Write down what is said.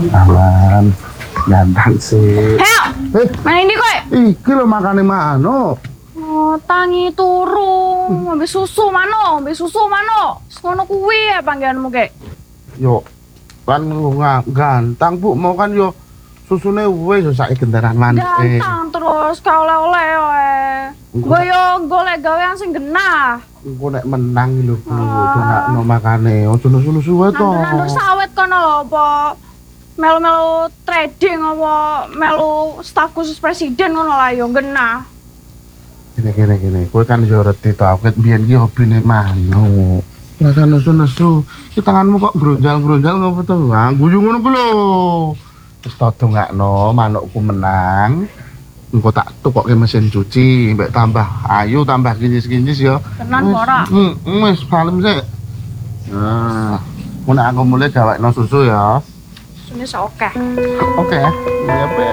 Aman, ganteng sih. Heo, main ini kowe. Iki lho makane mano. Oh, tangi turu, ngombe susu mano, Ngono kuwi ya panggilanmu kek. Yo, kan ganteng Bu, mau kan yo susune wis sak kendaraan manis. Ganteng terus ka oleh-oleh wae. Gue yo golek gawean sing genah. Engko nek menang lho Bu, dongakno makane ojo nusu-nusu wae to. Nandur sawit kono lho apa melu-melu trading apa melu staf khusus presiden ngono lah yo genah. Gini. Kowe kan yo reti to, aku biyen ki hobine mano. Rasa nusu-nusu, ki tanganmu kok bronjal-bronjal ngopo to? Ah, guyu ngono ku lho. Wis to dongakno manukku menang. Engko tak tukokke mesin cuci, mbek tambah ayu, tambah kinyis-kinyis ya. Tenan ora? Wis kalem sik. Nah, mun aku mulai gawekno susu ya. Susune sok akeh. Oke, ya.